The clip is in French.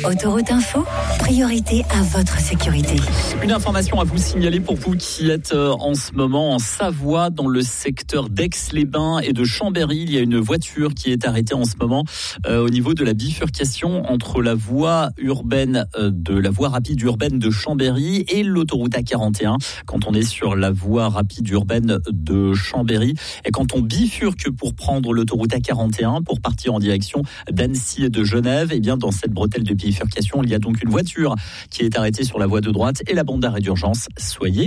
Autoroute Info, priorité à votre sécurité. Une information à vous signaler pour vous qui êtes en ce moment en Savoie, dans le secteur d'Aix-les-Bains et de Chambéry. Il y a une voiture qui est arrêtée en ce moment au niveau de la bifurcation entre la voie urbaine la voie rapide urbaine de Chambéry et l'autoroute A41. Quand on est sur la voie rapide urbaine de Chambéry et quand on bifurque pour prendre l'autoroute A41 pour partir en direction d'Annecy et de Genève, et bien dans cette bretelle de bifurcation, il y a donc une voiture qui est arrêtée sur la voie de droite et la bande d'arrêt d'urgence. Soyez